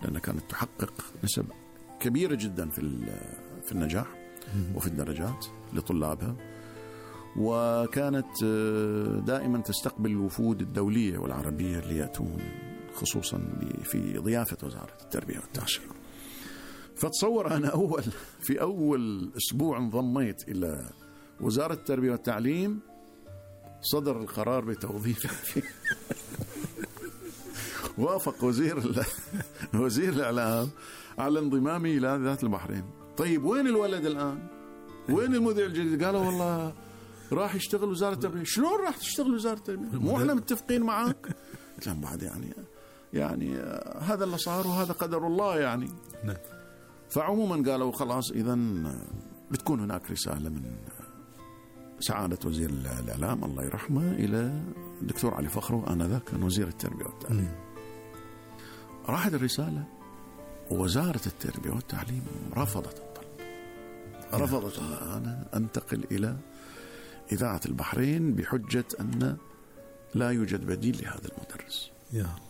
لأنها كانت تحقق نسب كبيرة جدا في النجاح وفي الدرجات لطلابها، وكانت دائما تستقبل الوفود الدولية والعربية اللي يأتون خصوصا في ضيافة وزارة التربية والتعليم. فتصور أنا في أول أسبوع انضميت إلى وزارة التربية والتعليم صدر القرار بتوظيفي وافق وزير الإعلام على انضمامي إلى ذات البحرين. طيب وين الولد الآن؟ وين المذيع الجديد؟ قالوا والله راح يشتغل وزارة التربية. شلون راح تشتغل وزارة التربية؟ مو احنا متفقين معاك؟ قلت لهم بعد يعني هذا اللي صار وهذا قدر الله يعني. فعموما قالوا خلاص إذا بتكون هناك رسالة من سعادة وزير الإعلام الله يرحمه إلى الدكتور علي فخرو، آنذاك كان وزير التربية والتعليم. راحت الرسالة ووزارة التربية والتعليم رفضت الطلب، رفضت أن أنا أنتقل إلى إذاعة البحرين بحجة أن لا يوجد بديل لهذا المدرس. يا الله.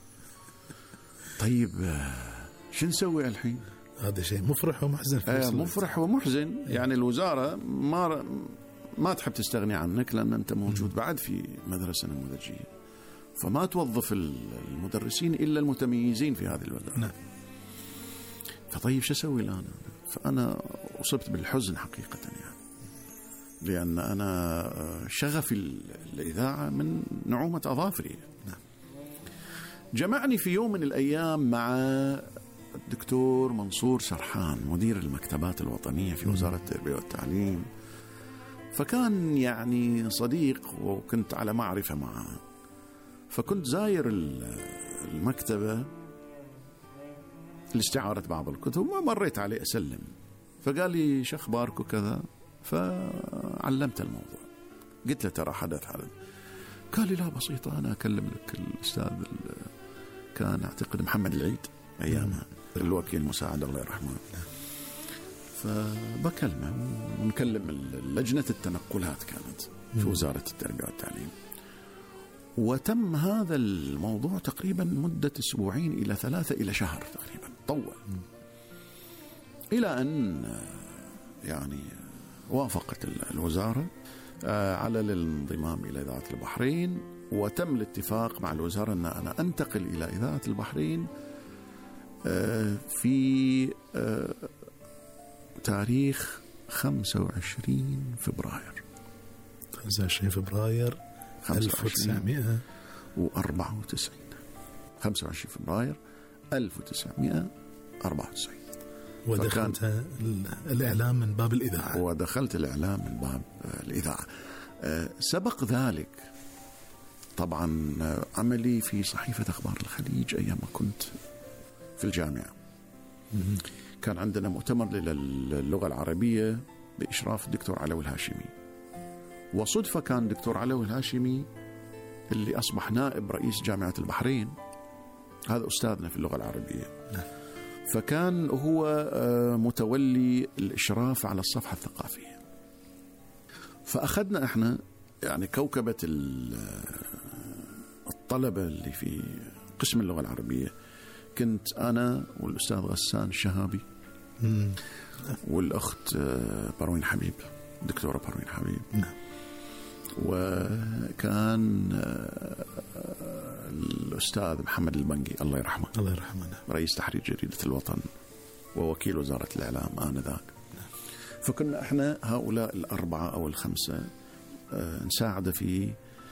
طيب شو نسوي الحين؟ هذا شيء مفرح ومحزن مفرح ومحزن. يعني الوزارة ما تحب تستغني عنك لأن أنت موجود بعد في مدرسة نموذجية، فما توظف المدرسين إلا المتميزين في هذه الوزارة. نعم. فطيب شو أسوي الآن؟ فأنا أصبت بالحزن حقيقة يعني، لأن أنا شغفي الإذاعة من نعومة أظافري. نعم. جمعني في يوم من الأيام مع الدكتور منصور سرحان مدير المكتبات الوطنية في وزارة التربية والتعليم، فكان يعني صديق وكنت على معرفة معه. فكنت زاير المكتبة لاستعارة بعض الكتب ومريت عليه أسلم، فقال لي شو أخبارك وكذا، فعلمت الموضوع. قلت له ترى حدث. قال لي لا بسيطة، أنا أكلم لك الأستاذ كان أعتقد محمد العيد أيامها الوكيل المساعد الله يرحمه، فبكلمه ونكلم لجنة التنقلات كانت في وزارة التربية والتعليم. وتم هذا الموضوع تقريبا مدة 2 إلى 3 إلى شهر تقريبا، طول، إلى أن يعني وافقت الوزارة على الانضمام إلى إذاعة البحرين، وتم الاتفاق مع الوزارة أن أنا أنتقل إلى إذاعة البحرين في تاريخ 25 فبراير 1994. 25 فبراير 1994. ودخلت الإعلام من باب الإذاعة. ودخلت الإعلام من باب الإذاعة. سبق ذلك طبعا عملي في صحيفة أخبار الخليج أيام ما كنت في الجامعة. كان عندنا مؤتمر للغة العربية بإشراف الدكتور علوي الهاشمي، وصدفة كان دكتور علوي الهاشمي اللي أصبح نائب رئيس جامعة البحرين، هذا أستاذنا في اللغة العربية، فكان هو متولي الإشراف على الصفحة الثقافية. فأخذنا إحنا يعني كوكبة الطلبة اللي في قسم اللغة العربية، كنت أنا والأستاذ غسان الشهابي والأخت بروين حبيب، الدكتورة بروين حبيب، وكان الأستاذ محمد البنقي الله يرحمه، الله يرحمه، رئيس تحرير جريدة الوطن ووكيل وزارة الإعلام آنذاك. فكنا احنا هؤلاء 4 أو 5 نساعد في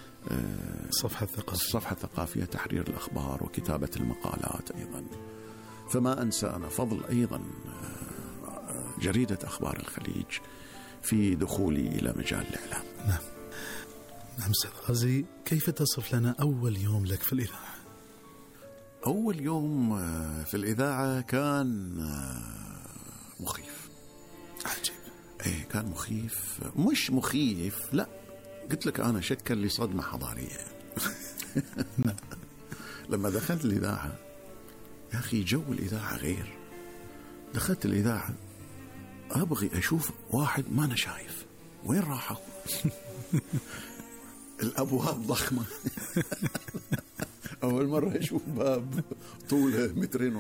الصفحة الثقافية، تحرير الأخبار وكتابة المقالات أيضا. فما أنسى أنا فضل أيضا جريدة أخبار الخليج في دخولي إلى مجال الإعلام. نعم أستاذ غازي، كيف تصف لنا أول يوم لك في الإذاعة؟ أول يوم في الإذاعة كان مخيف. عجيب. إيه كان مخيف، مش مخيف، لا قلت لك أنا شكل لي صدمة حضارية. لما دخلت الإذاعة يا أخي جو الإذاعة غير. دخلت الإذاعة أبغي أشوف واحد ما أنا شايف وين راحوا. الأبواب ضخمة. أول مرة أشوف باب طوله 2 متر